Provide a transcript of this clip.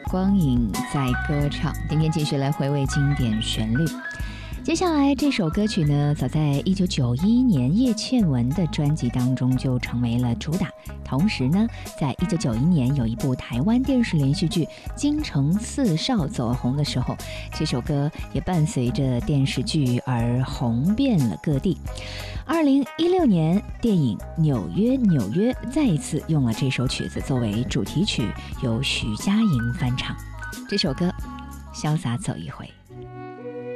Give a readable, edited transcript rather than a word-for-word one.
光影在歌唱。今天继续来回味经典旋律。接下来这首歌曲呢，早在1991年叶倩文的专辑当中就成为了主打。同时呢，在1991年有一部台湾电视连续剧《京城四少》走红的时候，这首歌也伴随着电视剧而红遍了各地。2016年，电影《纽约纽约》再一次用了这首曲子作为主题曲，由徐佳莹翻唱。这首歌《潇洒走一回》。